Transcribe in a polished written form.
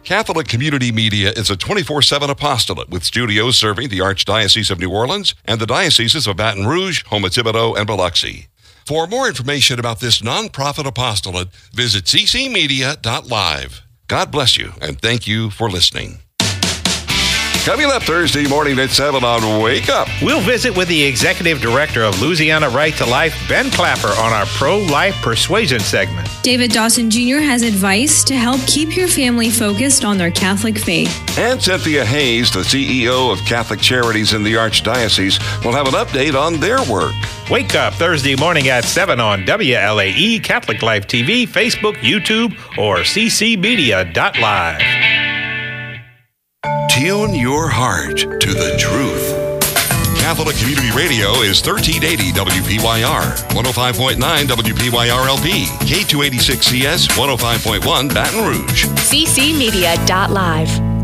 Catholic Community Media is a 24/7 apostolate with studios serving the Archdiocese of New Orleans and the dioceses of Baton Rouge, Houma-Thibodaux, and Biloxi. For more information about this nonprofit apostolate, visit ccmedia.live. God bless you, and thank you for listening. Coming up Thursday morning at 7 on Wake Up. We'll visit with the Executive Director of Louisiana Right to Life, Ben Clapper, on our Pro-Life Persuasion segment. David Dawson Jr. has advice to help keep your family focused on their Catholic faith. And Cynthia Hayes, the CEO of Catholic Charities in the Archdiocese, will have an update on their work. Wake Up Thursday morning at 7 on WLAE, Catholic Life TV, Facebook, YouTube, or ccmedia.live. Tune your heart to the truth. Catholic Community Radio is 1380 WPYR, 105.9 WPYR-LP, K286CS, 105.1 Baton Rouge. ccmedia.live.